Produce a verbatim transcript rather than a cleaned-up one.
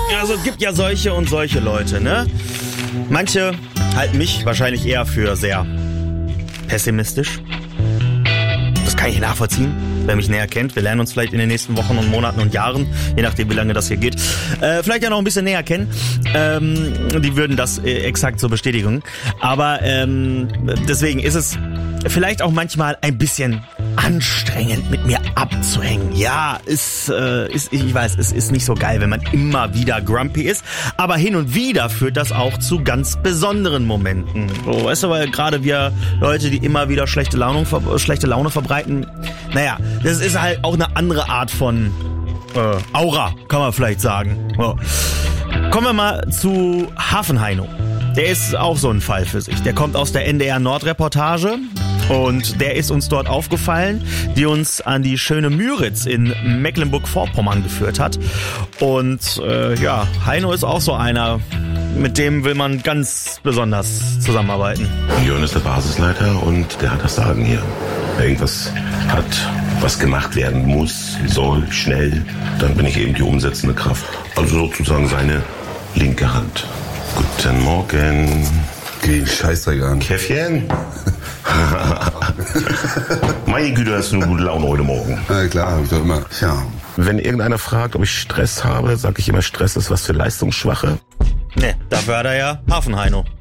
Also es gibt ja solche und solche Leute, ne? Manche halten mich wahrscheinlich eher für sehr pessimistisch. Das kann ich nachvollziehen, wer mich näher kennt. Wir lernen uns vielleicht in den nächsten Wochen und Monaten und Jahren, je nachdem wie lange das hier geht, äh, vielleicht ja noch ein bisschen näher kennen. Ähm, die würden das äh, exakt so bestätigen. Aber ähm, deswegen ist es vielleicht auch manchmal ein bisschen anstrengend, mit mir abzuhängen. Ja, ist, äh, ist, ich weiß, es ist nicht so geil, wenn man immer wieder grumpy ist, aber hin und wieder führt das auch zu ganz besonderen Momenten. So, weißt du, weil gerade wir Leute, die immer wieder schlechte Laune, schlechte Laune verbreiten, naja, das ist halt auch eine andere Art von äh, Aura, kann man vielleicht sagen. So. Kommen wir mal zu Hafenheino. Der ist auch so ein Fall für sich. Der kommt aus der N D R Nord-Reportage und der ist uns dort aufgefallen, die uns an die schöne Müritz in Mecklenburg-Vorpommern geführt hat. Und äh, ja, Heino ist auch so einer, mit dem will man ganz besonders zusammenarbeiten. Jörn ist der Basisleiter und der hat das Sagen hier. Irgendwas hat, was gemacht werden muss, soll, schnell, dann bin ich eben die umsetzende Kraft. Also sozusagen seine linke Hand. Guten Morgen. Geh Scheißdreck an. Käffchen? Meine Güte, hast du eine gute Laune heute Morgen. Na klar, hab ich doch immer. Ja. Wenn irgendeiner fragt, ob ich Stress habe, sage ich immer, Stress ist was für Leistungsschwache. Ne, dafür hat er ja Hafenheino.